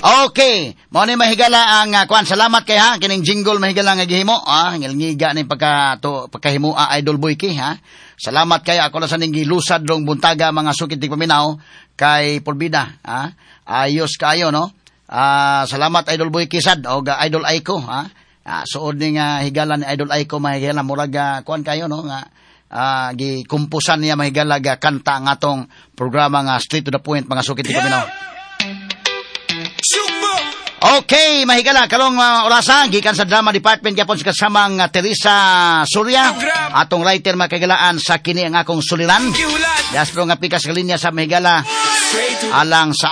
Okay, mo ni mahigala ang kuan. Salamat kay ha kining jingle mahigala nga gihimo. Ngilngiga ni pagkahimo Idol Boyki ha. Salamat kay ako na sa ning gilusad dong buntaga mga sukit ti paminaw kay Pulbida ha. Ayos kayo no. Salamat Idol Boyki sad o Idol Aiko ha. Suod ni nga higala ni Idol Aiko mahigala murag kuan kayo no nga gikumpusan niya mahigala ga kanta nga tong programa nga straight to the point mga sukit ti paminaw. Okay, mahigala kalong orasan gikan sa drama department gyapon sa kasamang Teresa Surya atong writer makagilaan sa kini ang akong suliran. Diaspro nga pikas ka linya sa mahigala alang sa